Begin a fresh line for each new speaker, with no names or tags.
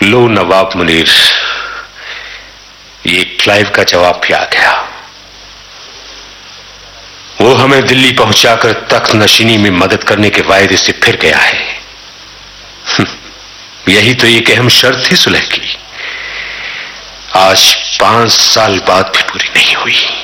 लो नवाब मुनीर, ये क्लाइव का जवाब भी आ गया। वो हमें दिल्ली पहुंचाकर तख्त नशीनी में मदद करने के वायदे से फिर गया है। यही तो एक अहम शर्त थी सुलह की। आज 5 साल बाद भी पूरी नहीं हुई।